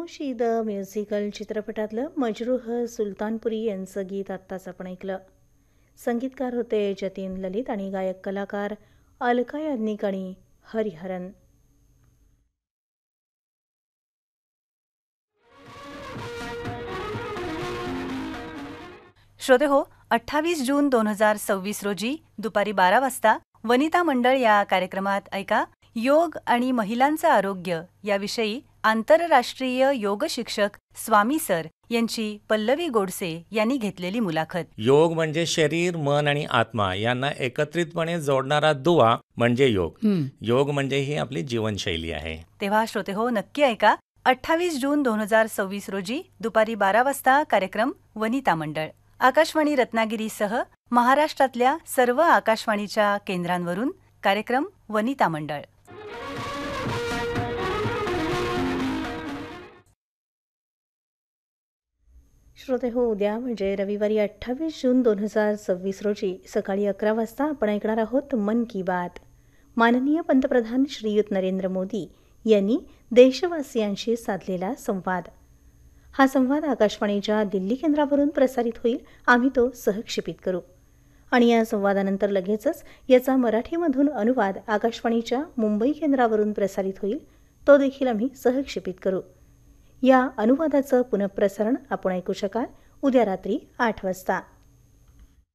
खामोशी the musical चित्रपटातलं मजरूह सुलतानपुरी यांचं गीत आत्ताच आपण ऐकलं. संगीतकार होते जतीन ललित आणि गायक कलाकार अलका याज्ञिक आणि हरिहरन. श्रोते हो, 28 जून 2026 रोजी दुपारी 12 वाजता वनिता मंडळ या कार्यक्रमात ऐका योग आणि महिलांचं आरोग्य याविषयी आंतरराष्ट्रीय योग शिक्षक स्वामी सर यांची पल्लवी गोडसे यांनी घेतलेली मुलाखत. योग म्हणजे शरीर, मन आणि आत्मा यांना एकत्रितपणे जोडणारा दुवा म्हणजे योग. योग म्हणजे ही आपली जीवनशैली आहे. तेव्हा श्रोते हो, नक्की ऐका 28 जून 2026 रोजी दुपारी 12 वाजता कार्यक्रम वनिता मंडळ. आकाशवाणी रत्नागिरीसह महाराष्ट्रातल्या सर्व आकाशवाणीच्या केंद्रांवरून कार्यक्रम वनिता मंडळ. श्रोते हो, उद्या म्हणजे रविवारी 28 जून 2026 रोजी सकाळी 11 वाजता आपण ऐकणार आहोत मन की बात. माननीय पंतप्रधान श्रीयुत नरेंद्र मोदी यांनी देशवासियांशी साधलेला संवाद. हा संवाद आकाशवाणीच्या दिल्ली केंद्रावरून प्रसारित होईल. आम्ही तो सहक्षेपित करू आणि या संवादानंतर लगेचच याचा मराठीमधून अनुवाद आकाशवाणीच्या मुंबई केंद्रावरून प्रसारित होईल. तो देखील आम्ही सहक्षेपित करू. या अनुवादाचं पुनःप्रसारण आपण ऐकू शकाल उद्या रात्री 8 वाजता.